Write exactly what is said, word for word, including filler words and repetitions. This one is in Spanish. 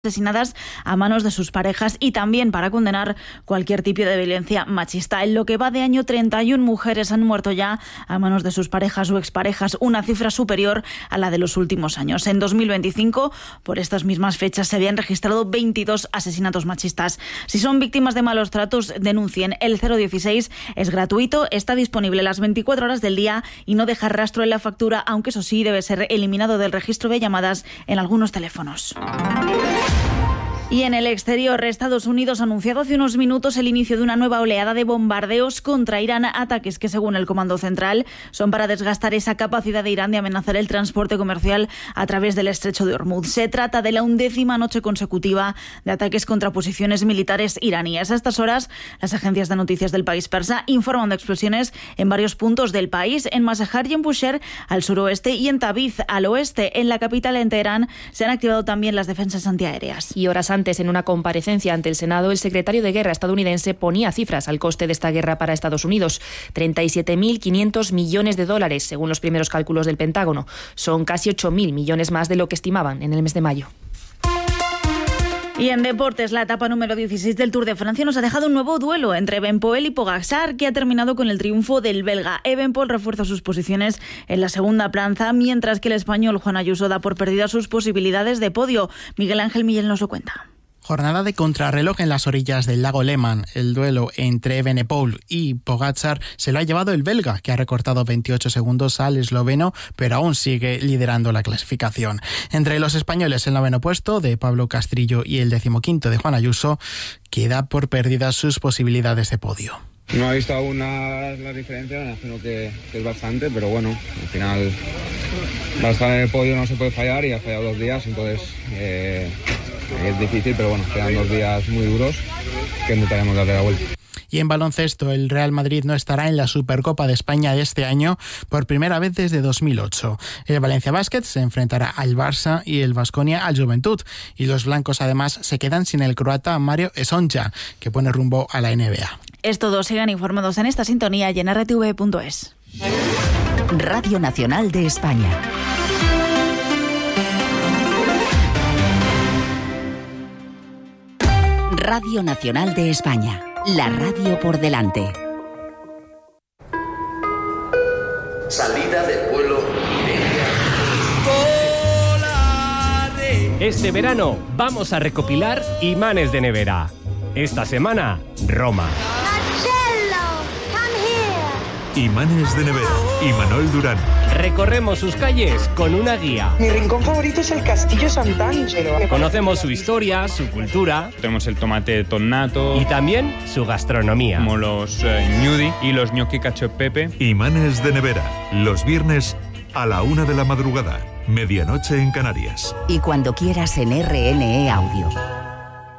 asesinadas a manos de sus parejas y también para condenar cualquier tipo de violencia machista. En lo que va de año, treinta y una mujeres han muerto ya a manos de sus parejas o exparejas, una cifra superior a la de los últimos años. En dos mil veinticinco, por estas mismas fechas, se habían registrado veintidós asesinatos machistas. Si son víctimas de malos tratos, denuncien. El cero dieciséis es gratuito, está disponible las veinticuatro horas del día y no deja rastro en la factura, aunque eso sí debe ser eliminado del registro de llamadas en algunos teléfonos. Y en el exterior, Estados Unidos ha anunciado hace unos minutos el inicio de una nueva oleada de bombardeos contra Irán, ataques que, según el Comando Central, son para desgastar esa capacidad de Irán de amenazar el transporte comercial a través del estrecho de Hormuz. Se trata de la undécima noche consecutiva de ataques contra posiciones militares iraníes. A estas horas, las agencias de noticias del país persa informan de explosiones en varios puntos del país, en Mazahar y en Bushehr, al suroeste, y en Tabriz, al oeste. En la capital, en Teherán, se han activado también las defensas antiaéreas. Y horas antes, en una comparecencia ante el Senado, el secretario de Guerra estadounidense ponía cifras al coste de esta guerra para Estados Unidos: treinta y siete mil quinientos millones de dólares, según los primeros cálculos del Pentágono. Son casi ocho mil millones más de lo que estimaban en el mes de mayo. Y en deportes, la etapa número dieciséis del Tour de Francia nos ha dejado un nuevo duelo entre Evenepoel y Pogačar, que ha terminado con el triunfo del belga. Evenepoel refuerza sus posiciones en la segunda plaza, mientras que el español Juan Ayuso da por perdidas sus posibilidades de podio. Miguel Ángel Millán nos lo cuenta. Jornada de contrarreloj en las orillas del lago Léman. El duelo entre Evenepoel y Pogačar se lo ha llevado el belga, que ha recortado veintiocho segundos al esloveno, pero aún sigue liderando la clasificación. Entre los españoles, el noveno puesto de Pablo Castrillo y el decimoquinto de Juan Ayuso queda por perdidas sus posibilidades de podio. No he visto aún la, la diferencia, me imagino que, que es bastante, pero bueno, al final va a estar en el podio, no se puede fallar, y ha fallado dos días, entonces eh, es difícil, pero bueno, quedan dos días muy duros que intentaremos darle la vuelta. Y en baloncesto, el Real Madrid no estará en la Supercopa de España de este año por primera vez desde dos mil ocho. El Valencia Basket se enfrentará al Barça y el Baskonia al Juventud. Y los blancos además se quedan sin el croata Mario Esonja, que pone rumbo a la N B A. Es todo, sigan informados en esta sintonía y en erre te ve punto es. Radio Nacional de España. Radio Nacional de España. La radio por delante. Salida del vuelo Iberia. Este verano vamos a recopilar imanes de nevera. Esta semana, Roma. Imanes de nevera. Imanol Durán. Recorremos sus calles con una guía. Mi rincón favorito es el Castillo Sant'Angelo. Conocemos su historia, su cultura. Tenemos el tomate tonnato. Y también su gastronomía. Como los eh, gnudi y los gnocchi cacio e pepe. Imanes de nevera. Los viernes a la una de la madrugada. Medianoche en Canarias. Y cuando quieras en R N E Audio.